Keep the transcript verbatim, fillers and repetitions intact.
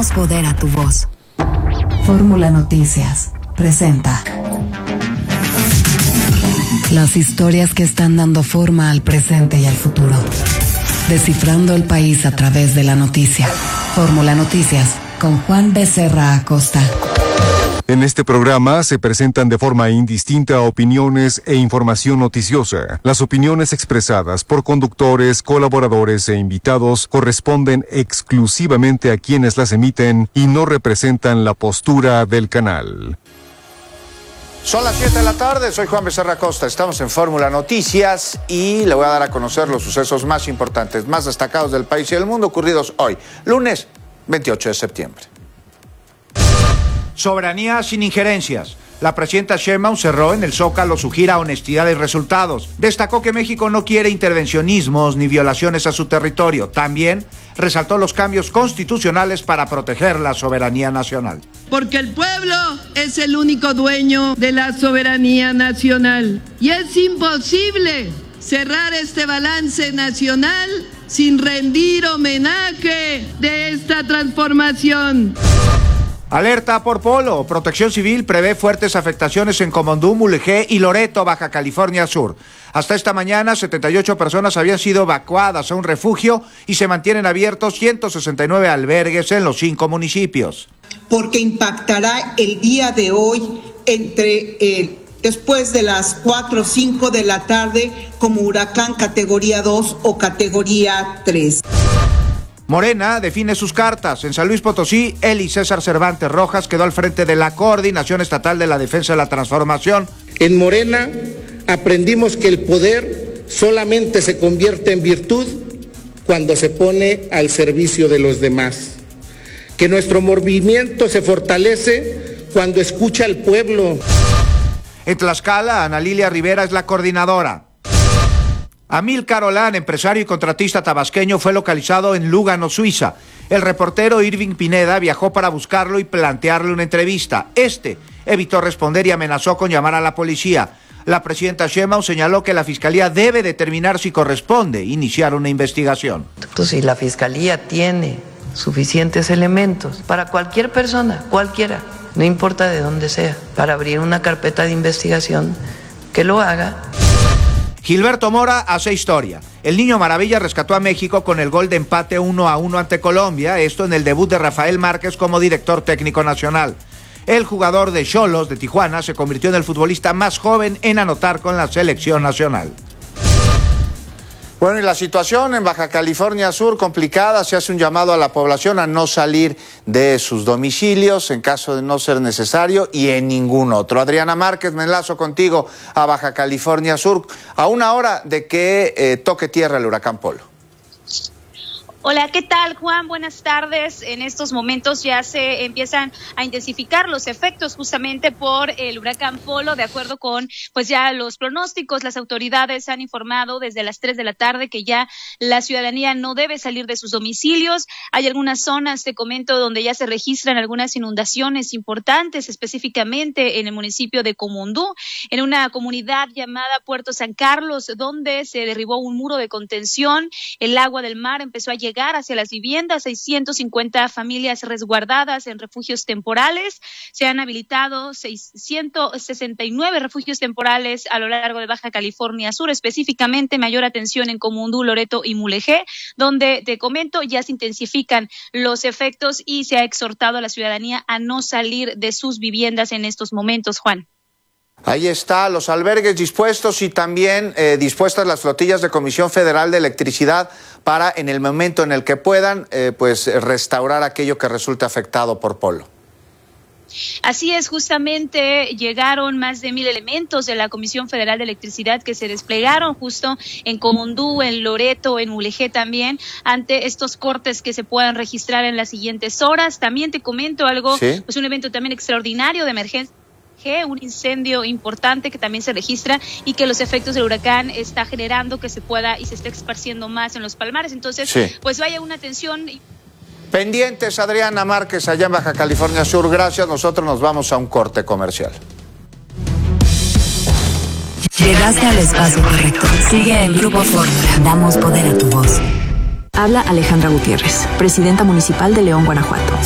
Damos poder a tu voz. Fórmula Noticias presenta las historias que están dando forma al presente y al futuro. Descifrando el país a través de la noticia. Fórmula Noticias con Juan Becerra Acosta. En este programa se presentan de forma indistinta opiniones e información noticiosa. Las opiniones expresadas por conductores, colaboradores e invitados corresponden exclusivamente a quienes las emiten y no representan la postura del canal. Son las siete de la tarde, soy Juan Becerra Acosta, estamos en Fórmula Noticias y le voy a dar a conocer los sucesos más importantes, más destacados del país y del mundo ocurridos hoy, lunes veintiocho de septiembre. Soberanía sin injerencias. La presidenta Sheinbaum cerró en el Zócalo su gira Honestidad y Resultados. Destacó que México no quiere intervencionismos ni violaciones a su territorio. También resaltó los cambios constitucionales para proteger la soberanía nacional. Porque el pueblo es el único dueño de la soberanía nacional. Y es imposible cerrar este balance nacional sin rendir homenaje de esta transformación. Alerta por polo. Protección Civil prevé fuertes afectaciones en Comondú, Mulegé y Loreto, Baja California Sur. Hasta esta mañana, setenta y ocho personas habían sido evacuadas a un refugio y se mantienen abiertos ciento sesenta y nueve albergues en los cinco municipios. Porque impactará el día de hoy entre eh, después de las cuatro o cinco de la tarde como huracán categoría dos o categoría tres. Morena define sus cartas. En San Luis Potosí, Eli César Cervantes Rojas quedó al frente de la Coordinación Estatal de la Defensa de la Transformación. En Morena aprendimos que el poder solamente se convierte en virtud cuando se pone al servicio de los demás. Que nuestro movimiento se fortalece cuando escucha al pueblo. En Tlaxcala, Ana Lilia Rivera es la coordinadora. Amílcar Olán, empresario y contratista tabasqueño, fue localizado en Lugano, Suiza. El reportero Irving Pineda viajó para buscarlo y plantearle una entrevista. Este evitó responder y amenazó con llamar a la policía. La presidenta Sheinbaum señaló que la fiscalía debe determinar si corresponde iniciar una investigación. Entonces, si la fiscalía tiene suficientes elementos para cualquier persona, cualquiera, no importa de dónde sea, para abrir una carpeta de investigación, que lo haga. Gilberto Mora hace historia. El Niño Maravilla rescató a México con el gol de empate uno a uno ante Colombia, esto en el debut de Rafael Márquez como director técnico nacional. El jugador de Xolos de Tijuana se convirtió en el futbolista más joven en anotar con la selección nacional. Bueno, y la situación en Baja California Sur complicada, se hace un llamado a la población a no salir de sus domicilios en caso de no ser necesario y en ningún otro. Adriana Márquez, me enlazo contigo a Baja California Sur a una hora de que eh, toque tierra el huracán Polo. Hola, ¿qué tal, Juan? Buenas tardes. En estos momentos ya se empiezan a intensificar los efectos justamente por el huracán Polo. De acuerdo con pues ya los pronósticos, las autoridades han informado desde las tres de la tarde que ya la ciudadanía no debe salir de sus domicilios. Hay algunas zonas, te comento, donde ya se registran algunas inundaciones importantes, específicamente en el municipio de Comondú, en una comunidad llamada Puerto San Carlos, donde se derribó un muro de contención. El agua del mar empezó a llegar hacia las viviendas, seiscientas cincuenta familias resguardadas en refugios temporales. Se han habilitado seiscientos sesenta y nueve refugios temporales a lo largo de Baja California Sur, específicamente mayor atención en Comondú, Loreto y Mulegé, donde, te comento, ya se intensifican los efectos y se ha exhortado a la ciudadanía a no salir de sus viviendas en estos momentos, Juan. Ahí está, los albergues dispuestos y también eh, dispuestas las flotillas de Comisión Federal de Electricidad para, en el momento en el que puedan, eh, pues restaurar aquello que resulte afectado por Polo. Así es, justamente llegaron más de mil elementos de la Comisión Federal de Electricidad que se desplegaron justo en Comondú, en Loreto, en Mulegé también, ante estos cortes que se puedan registrar en las siguientes horas. También te comento algo, ¿sí? Pues un evento también extraordinario de emergencia, un incendio importante que también se registra y que los efectos del huracán está generando que se pueda y se esté esparciendo más en los palmares. Entonces, sí, pues vaya una atención. Pendientes, Adriana Márquez, allá en Baja California Sur. Gracias, nosotros nos vamos a un corte comercial. Llegaste al espacio correcto. Sigue en Grupo Fórmula. Damos poder a tu voz. Habla Alejandra Gutiérrez, presidenta municipal de León, Guanajuato.